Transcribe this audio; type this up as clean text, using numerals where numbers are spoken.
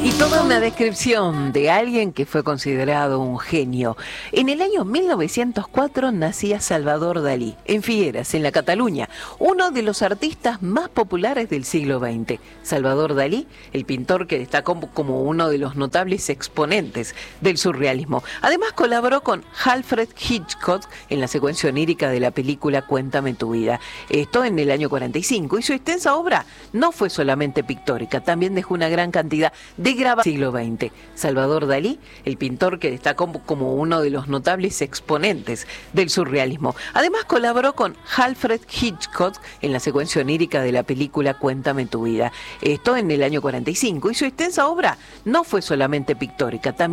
Y toda una descripción de alguien que fue considerado un genio. En el año 1904 nacía Salvador Dalí, en Figueras, en la Cataluña, uno de los artistas más populares del siglo XX. Salvador Dalí, el pintor que destacó como uno de los notables exponentes del surrealismo. Además colaboró con Alfred Hitchcock en la secuencia onírica de la película Cuéntame tu vida. Esto en el año 45. Y su extensa obra no fue solamente pictórica, también dejó una gran cantidad de siglo XX. Salvador Dalí, el pintor que destacó como uno de los notables exponentes del surrealismo. Además colaboró con Alfred Hitchcock en la secuencia onírica de la película Cuéntame tu vida. Esto en el año 45. Y su extensa obra no fue solamente pictórica, también